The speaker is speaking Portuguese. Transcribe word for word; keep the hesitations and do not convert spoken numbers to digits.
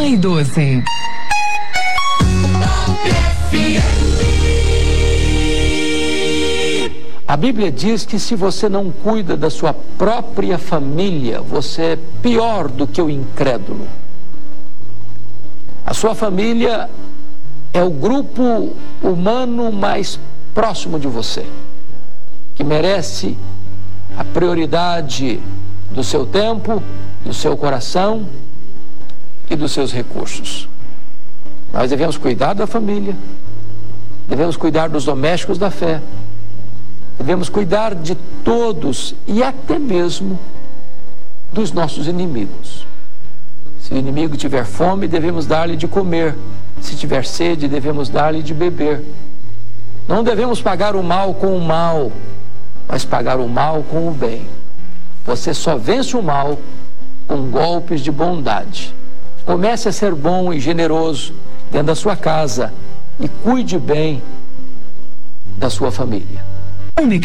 e doze. A Bíblia diz que se você não cuida da sua própria família, você é pior do que o incrédulo. A sua família é o grupo humano mais próximo de você, que merece a prioridade do seu tempo, do seu coração e dos seus recursos. Nós devemos cuidar da família, devemos cuidar dos domésticos da fé, devemos cuidar de todos e até mesmo dos nossos inimigos. Se o inimigo tiver fome, devemos dar-lhe de comer. Se tiver sede, devemos dar-lhe de beber. Não devemos pagar o mal com o mal, mas pagar o mal com o bem. Você só vence o mal com golpes de bondade. Comece a ser bom e generoso dentro da sua casa e cuide bem da sua família.